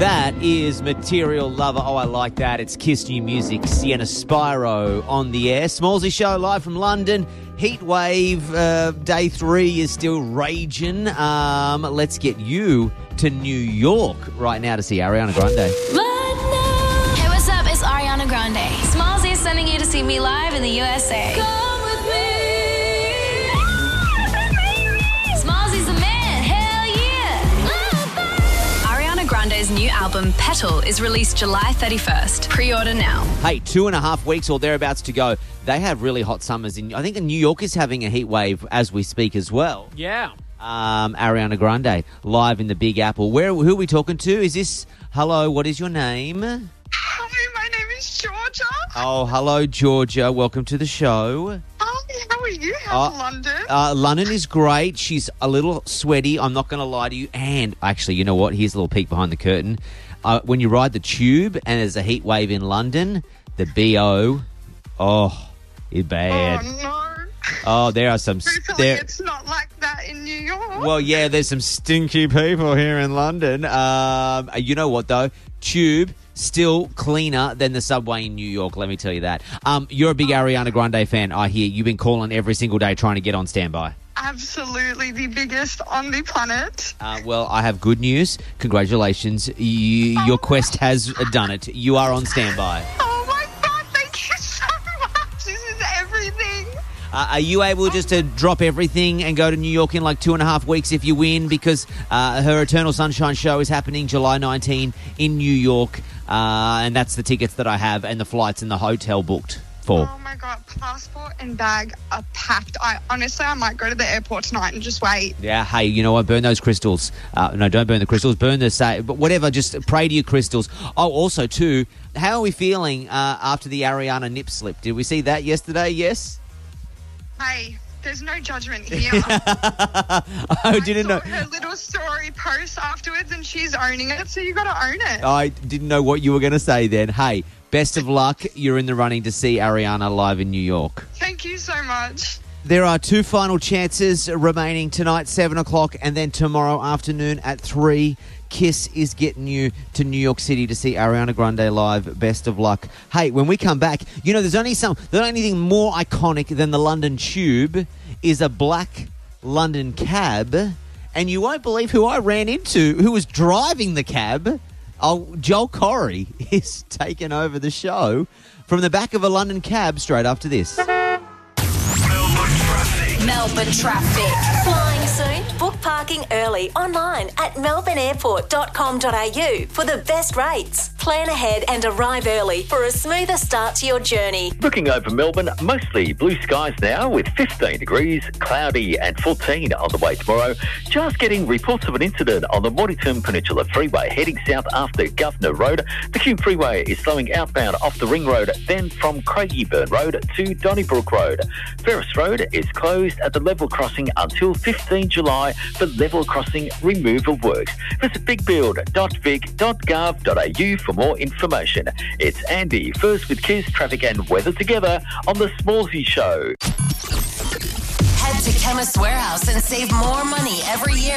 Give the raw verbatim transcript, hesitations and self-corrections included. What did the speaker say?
That is Material Lover. Oh, I like that. It's Kiss New Music, Sienna Spyro on the air. Smallsy Show live from London. Heat wave uh, day three is still raging. Um, let's get you to New York right now to see Ariana Grande. Hey, what's up? It's Ariana Grande. Smallsy is sending you to see me live in the U S A. Come with me. Smallsy's the man. Hell yeah. Ariana Grande's new album, Petal, is released July thirty-first. Pre-order now. Hey, two and a half weeks or thereabouts to go. They have really hot summers. In, I think New York is having a heat wave as we speak as well. Yeah. Um, Ariana Grande, live in the Big Apple. Where? Who are we talking to? Is this, hello, what is your name? Hi, my name is Georgia. Oh, hello, Georgia. Welcome to the show. Hi, how are you? How's Uh, London? Uh, London is great. She's a little sweaty. I'm not going to lie to you. And actually, you know what? Here's a little peek behind the curtain. Uh, when you ride the tube and there's a heat wave in London, the B O, oh, is bad. Oh, no. Oh, there are some... Hopefully There, it's not like that in New York. well, yeah, there's some stinky people here in London. Um, you know what, though? Tube, still cleaner than the subway in New York, let me tell you that. Um, you're a big Ariana Grande fan, I hear. You've been calling every single day trying to get on standby. Absolutely the biggest on the planet. Uh, well, I have good news. Congratulations. You, your quest has done it. You are on standby. Oh, my God. Thank you so much. This is everything. Uh, are you able just to drop everything and go to New York in like two and a half weeks if you win? Because uh, her Eternal Sunshine show is happening July nineteenth in New York. Uh, and that's the tickets that I have and the flights and the hotel booked for. Oh, my God. Passport and bag are packed. I honestly, I might go to the airport tonight and just wait. Yeah, hey, you know what? Burn those crystals. Uh, no, don't burn the crystals. Burn the say, but whatever. Just pray to your crystals. Oh, also too, how are we feeling uh, after the Ariana nip slip? Did we see that yesterday? Yes. Hey, there's no judgment here. I didn't I know. saw her little story post afterwards and she's owning it, so you got to own it. I didn't know what you were going to say then. Hey, best of luck. You're in the running to see Ariana live in New York. Thank you so much. There are two final chances remaining tonight, seven o'clock, and then tomorrow afternoon at three. Kiss is getting you to New York City to see Ariana Grande live. Best of luck. Hey, when we come back, you know, there's only some, there's anything more iconic than the London Tube is a black London cab, and you won't believe who I ran into, who was driving the cab. Oh, Joel Corey is taking over the show from the back of a London cab straight after this. Melbourne traffic. Melbourne traffic. Flying soon? Book parking early online at melbourne airport dot com dot a u for the best rates. Plan ahead and arrive early for a smoother start to your journey. Looking over Melbourne, mostly blue skies now with fifteen degrees, cloudy and fourteen on the way tomorrow. Just getting reports of an incident on the Mornington Peninsula Freeway heading south after Governor Road. The Hume Freeway is slowing outbound off the Ring Road, then from Craigieburn Road to Donnybrook Road. Ferris Road is closed at the level crossing until fifteenth of July for level crossing removal works. Visit big build dot vic dot gov dot a u for more information. It's Andy, first with Kiss, traffic and weather together on the Smallsy Show. Head to Chemist Warehouse and save more money every year.